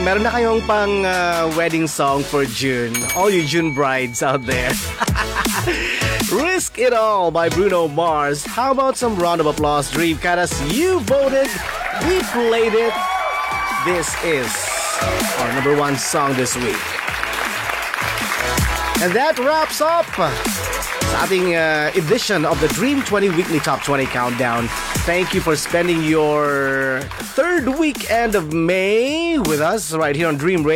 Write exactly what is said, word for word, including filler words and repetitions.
Meron na kayong pang uh, wedding song for June. All you June brides out there. Risk It All by Bruno Mars. How about some round of applause, Dream Caras? You voted, we played it. This is our number one song this week. And that wraps up sa ating uh, edition of the Dream twenty Weekly Top twenty Countdown. Thank you for spending your third weekend of May with us right here on Dream Radio.